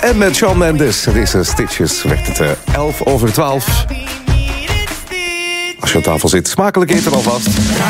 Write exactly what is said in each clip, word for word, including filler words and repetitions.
En met Shawn Mendes, deze Stitches, werd het uh, elf over twaalf. Als je aan tafel zit, smakelijk eten alvast.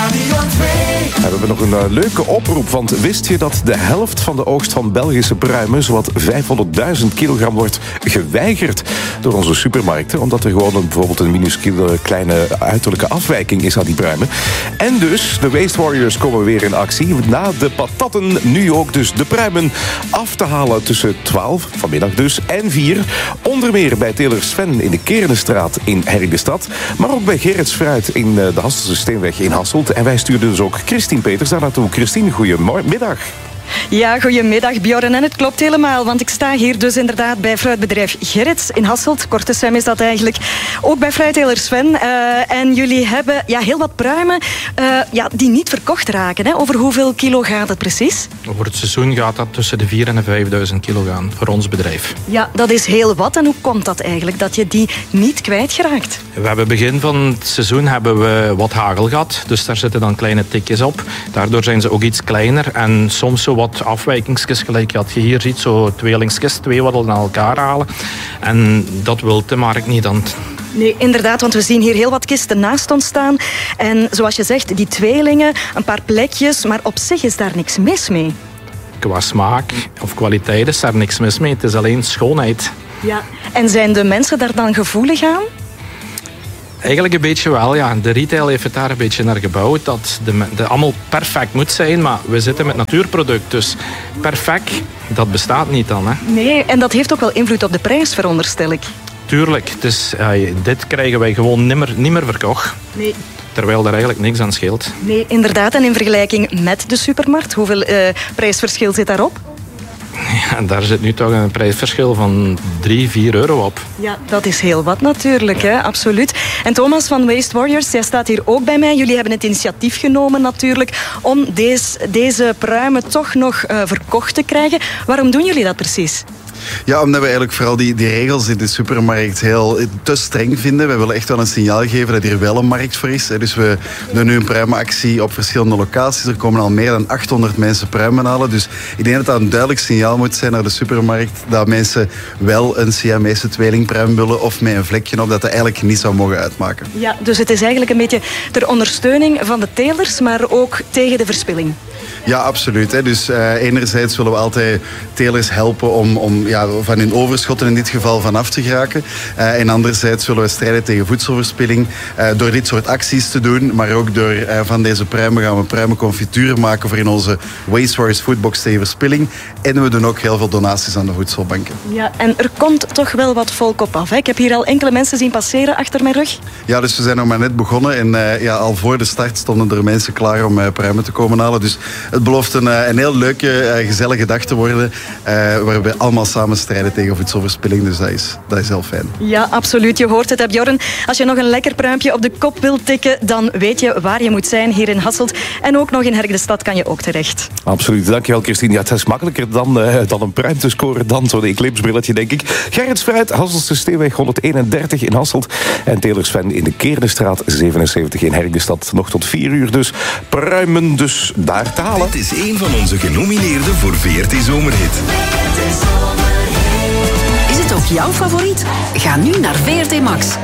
We hebben nog een uh, leuke oproep, want wist je dat de helft van de oogst van Belgische pruimen, zowat vijfhonderdduizend kilogram, wordt geweigerd door onze supermarkten, omdat er gewoon een, bijvoorbeeld een minuscule kleine uiterlijke afwijking is aan die pruimen. En dus, de Waste Warriors komen weer in actie. Na de patatten nu ook dus de pruimen af te halen tussen twaalf, vanmiddag dus, en vier. Onder meer bij teler Sven in de Kerenenstraat in Hergestad, maar ook bij Gerrits Fruit in de Hasseltse Steenweg in Hasselt. En wij stuurden dus ook Christine Peters daar naartoe. Christine, goedemiddag. Ja, goedemiddag Bjorn. En het klopt helemaal, want ik sta hier dus inderdaad bij fruitbedrijf Gerrits in Hasselt. Korte Sem is dat eigenlijk. Ook bij fruitteler Sven. Uh, en jullie hebben ja, heel wat pruimen uh, ja, die niet verkocht raken. Hè? Over hoeveel kilo gaat het precies? Over het seizoen gaat dat tussen de vierduizend en vijfduizend kilo gaan voor ons bedrijf. Ja, dat is heel wat. En hoe komt dat eigenlijk, dat je die niet kwijtgeraakt? We hebben begin van het seizoen hebben we wat hagel gehad. Dus daar zitten dan kleine tikjes op. Daardoor zijn ze ook iets kleiner en soms zo wat afwijkingsjes, gelijk wat je hier ziet, zo tweelingsjes, twee wat naar elkaar halen. En dat wil de markt niet dan. Nee, inderdaad, want we zien hier heel wat kisten naast ons staan. En zoals je zegt, die tweelingen, een paar plekjes, maar op zich is daar niks mis mee. Qua smaak of kwaliteit is daar niks mis mee. Het is alleen schoonheid. Ja. En zijn de mensen daar dan gevoelig aan? Eigenlijk een beetje wel, ja. De retail heeft het daar een beetje naar gebouwd. Dat de, de allemaal perfect moet zijn, maar we zitten met natuurproduct. Dus perfect, dat bestaat niet dan. Hè. Nee, en dat heeft ook wel invloed op de prijs, veronderstel ik. Tuurlijk. Dus, uh, dit krijgen wij gewoon nimmer, niet meer verkocht. Nee. Terwijl er eigenlijk niks aan scheelt. Nee, inderdaad. En in vergelijking met de supermarkt, hoeveel uh, prijsverschil zit daarop? Ja, daar zit nu toch een prijsverschil van drie, vier euro op. Ja, dat is heel wat natuurlijk, hè? Absoluut. En Thomas van Waste Warriors, jij staat hier ook bij mij. Jullie hebben het initiatief genomen natuurlijk om deze, deze pruimen toch nog uh, verkocht te krijgen. Waarom doen jullie dat precies? Ja, omdat we eigenlijk vooral die, die regels in de supermarkt heel te streng vinden. We willen echt wel een signaal geven dat hier wel een markt voor is. Dus we doen nu een pruimenactie op verschillende locaties. Er komen al meer dan achthonderd mensen pruimen halen. Dus ik denk dat dat een duidelijk signaal moet zijn naar de supermarkt dat mensen wel een Siamese tweelingpruim willen of met een vlekje op, dat dat eigenlijk niet zou mogen uitmaken. Ja, dus het is eigenlijk een beetje ter ondersteuning van de telers, maar ook tegen de verspilling. Ja, absoluut. Hè. Dus uh, enerzijds willen we altijd telers helpen om, om ja, van hun overschotten in dit geval vanaf te geraken. Uh, en anderzijds willen we strijden tegen voedselverspilling uh, door dit soort acties te doen. Maar ook door uh, van deze pruimen gaan we pruimenconfituren maken voor in onze Waste Warriors Foodbox tegen verspilling. En we doen ook heel veel donaties aan de voedselbanken. Ja, en er komt toch wel wat volk op af. Hè? Ik heb hier al enkele mensen zien passeren achter mijn rug. Ja, dus we zijn nog maar net begonnen. En uh, ja, al voor de start stonden er mensen klaar om uh, pruimen te komen halen. Dus het belooft een, een heel leuke, uh, gezellige dag te worden. Uh, waar we allemaal samen strijden tegen voedselverspilling. Dus dat is, dat is heel fijn. Ja, absoluut. Je hoort het, hè, Bjorn. Als je nog een lekker pruimpje op de kop wilt tikken, dan weet je waar je moet zijn hier in Hasselt. En ook nog in Hergestad kan je ook terecht. Absoluut. Dankjewel, Christine. Ja, het is makkelijker dan, uh, dan een pruim te scoren dan zo'n eclipsbrilletje, denk ik. Gerrits Fruit, Hasseltse Steenweg honderdeenendertig in Hasselt. En teler Sven in de Kerenenstraat zevenenzeventig in Hergestad. Nog tot vier uur dus. Pruimen dus daar te halen. Dit is een van onze genomineerden voor V R T Zomerhit. Is het ook jouw favoriet? Ga nu naar V R T Max.